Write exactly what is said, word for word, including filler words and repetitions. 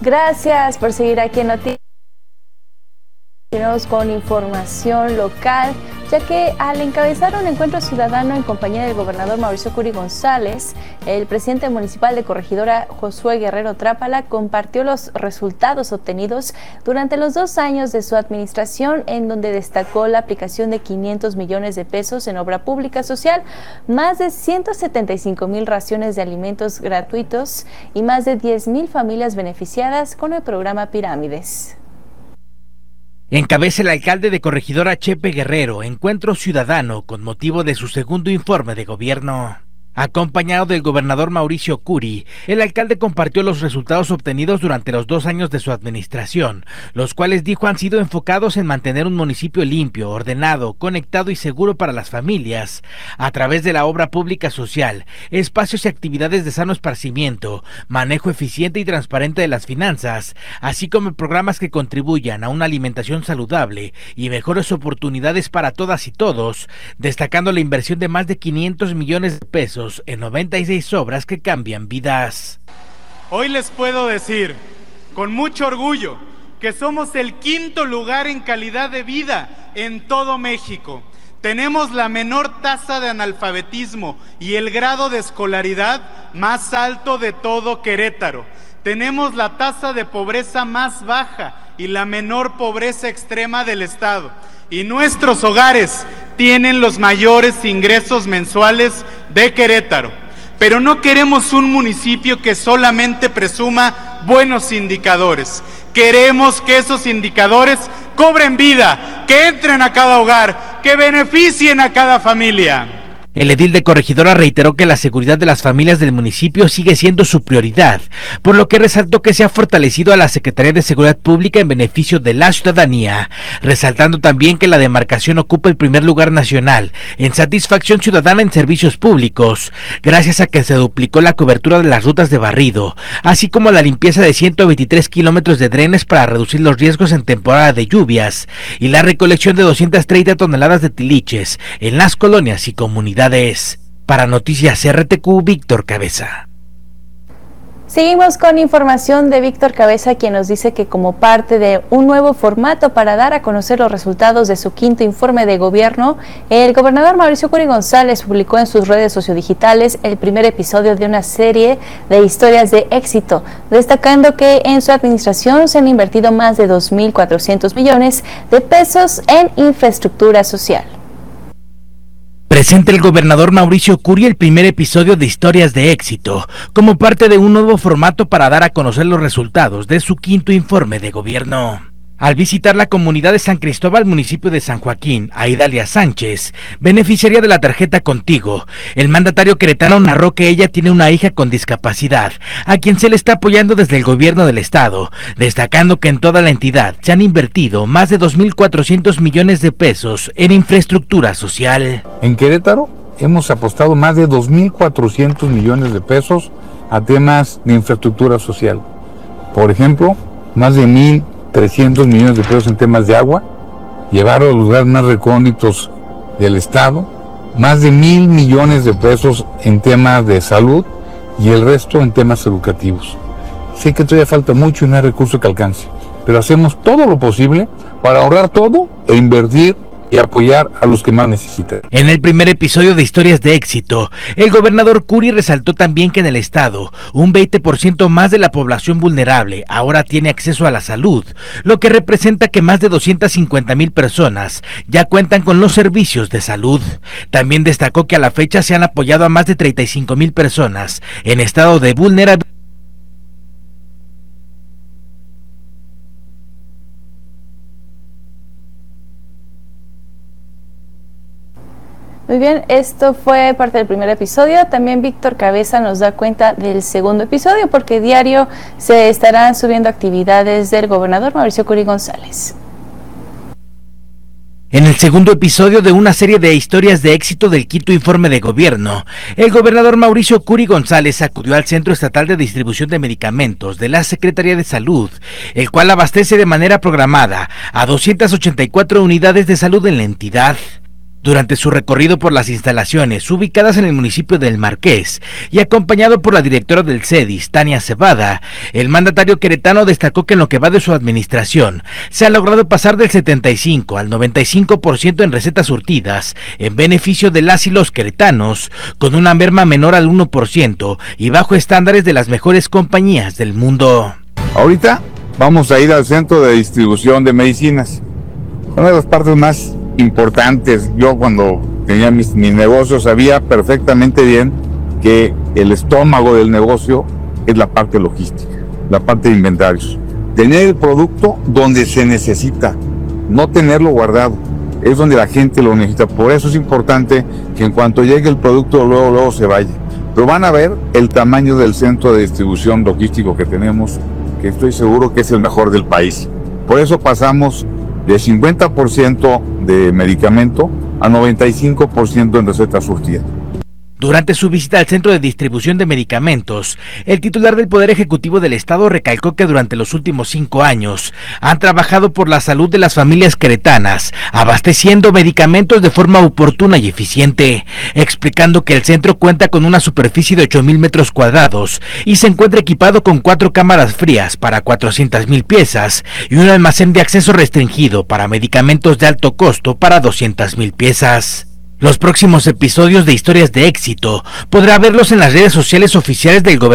Gracias por seguir aquí en Noticias. Continuamos con información local, ya que al encabezar un encuentro ciudadano en compañía del gobernador Mauricio Curi González, el presidente municipal de Corregidora, Josué Guerrero Trápala, compartió los resultados obtenidos durante los dos años de su administración, en donde destacó la aplicación de quinientos millones de pesos en obra pública social, más de ciento setenta y cinco mil raciones de alimentos gratuitos y más de diez mil familias beneficiadas con el programa Pirámides. Encabeza el alcalde de Corregidora, Chepe Guerrero, encuentro ciudadano con motivo de su segundo informe de gobierno. Acompañado del gobernador Mauricio Curi, el alcalde compartió los resultados obtenidos durante los dos años de su administración, los cuales dijo han sido enfocados en mantener un municipio limpio, ordenado, conectado y seguro para las familias, a través de la obra pública social, espacios y actividades de sano esparcimiento, manejo eficiente y transparente de las finanzas, así como programas que contribuyan a una alimentación saludable y mejores oportunidades para todas y todos, destacando la inversión de más de quinientos millones de pesos en noventa y seis obras que cambian vidas. Hoy les puedo decir, con mucho orgullo, que somos el quinto lugar en calidad de vida en todo México. Tenemos la menor tasa de analfabetismo y el grado de escolaridad más alto de todo Querétaro. Tenemos la tasa de pobreza más baja y la menor pobreza extrema del estado. Y nuestros hogares tienen los mayores ingresos mensuales de Querétaro. Pero no queremos un municipio que solamente presuma buenos indicadores. Queremos que esos indicadores cobren vida, que entren a cada hogar, que beneficien a cada familia. El edil de Corregidora reiteró que la seguridad de las familias del municipio sigue siendo su prioridad, por lo que resaltó que se ha fortalecido a la Secretaría de Seguridad Pública en beneficio de la ciudadanía, resaltando también que la demarcación ocupa el primer lugar nacional en satisfacción ciudadana en servicios públicos, gracias a que se duplicó la cobertura de las rutas de barrido, así como la limpieza de ciento veintitrés kilómetros de drenes para reducir los riesgos en temporada de lluvias, y la recolección de doscientas treinta toneladas de tiliches en las colonias y comunidades. Para Noticias R T Q, Víctor Cabeza. Seguimos con información de Víctor Cabeza, quien nos dice que como parte de un nuevo formato para dar a conocer los resultados de su quinto informe de gobierno, el gobernador Mauricio Curi González publicó en sus redes sociodigitales el primer episodio de una serie de historias de éxito, destacando que en su administración se han invertido más de dos mil cuatrocientos millones de pesos en infraestructura social. Presenta el gobernador Mauricio Curi el primer episodio de Historias de Éxito, como parte de un nuevo formato para dar a conocer los resultados de su quinto informe de gobierno. Al visitar la comunidad de San Cristóbal, municipio de San Joaquín, a Idalia Sánchez, beneficiaria de la tarjeta Contigo, el mandatario queretano narró que ella tiene una hija con discapacidad, a quien se le está apoyando desde el gobierno del estado, destacando que en toda la entidad se han invertido más de dos mil cuatrocientos millones de pesos en infraestructura social. En Querétaro hemos apostado más de dos mil cuatrocientos millones de pesos a temas de infraestructura social. Por ejemplo, más de mil trescientos millones de pesos en temas de agua, llevar a los lugares más recónditos del estado, más de mil millones de pesos en temas de salud y el resto en temas educativos. Sé que todavía falta mucho y no hay recurso que alcance, pero hacemos todo lo posible para ahorrar todo e invertir y apoyar a los que más necesitan. En el primer episodio de Historias de Éxito, el gobernador Curi resaltó también que en el estado, un veinte por ciento más de la población vulnerable ahora tiene acceso a la salud, lo que representa que más de doscientas cincuenta mil personas ya cuentan con los servicios de salud. También destacó que a la fecha se han apoyado a más de treinta y cinco mil personas en estado de vulnerabilidad. Muy bien, esto fue parte del primer episodio. También Víctor Cabeza nos da cuenta del segundo episodio, porque diario se estarán subiendo actividades del gobernador Mauricio Curi González. En el segundo episodio de una serie de historias de éxito del quinto informe de gobierno, el gobernador Mauricio Curi González acudió al Centro Estatal de Distribución de Medicamentos de la Secretaría de Salud, el cual abastece de manera programada a doscientas ochenta y cuatro unidades de salud en la entidad. Durante su recorrido por las instalaciones ubicadas en el municipio del Marqués y acompañado por la directora del CEDIS, Tania Cebada, el mandatario queretano destacó que en lo que va de su administración se ha logrado pasar del setenta y cinco al noventa y cinco por ciento en recetas surtidas en beneficio de las y los queretanos, con una merma menor al uno por ciento y bajo estándares de las mejores compañías del mundo. Ahorita vamos a ir al centro de distribución de medicinas, una de las partes más importantes. Yo cuando tenía mis, mis negocios sabía perfectamente bien que el estómago del negocio es la parte logística, la parte de inventarios. Tener el producto donde se necesita, no tenerlo guardado, es donde la gente lo necesita. Por eso es importante que en cuanto llegue el producto luego, luego se vaya. Pero van a ver el tamaño del centro de distribución logístico que tenemos, que estoy seguro que es el mejor del país. Por eso pasamos de cincuenta por ciento de medicamento a noventa y cinco por ciento en recetas surtidas. Durante su visita al centro de distribución de medicamentos, el titular del Poder Ejecutivo del Estado recalcó que durante los últimos cinco años han trabajado por la salud de las familias queretanas, abasteciendo medicamentos de forma oportuna y eficiente, explicando que el centro cuenta con una superficie de ocho mil metros cuadrados y se encuentra equipado con cuatro cámaras frías para cuatrocientas mil piezas y un almacén de acceso restringido para medicamentos de alto costo para doscientas mil piezas. Los próximos episodios de Historias de Éxito podrá verlos en las redes sociales oficiales del gobierno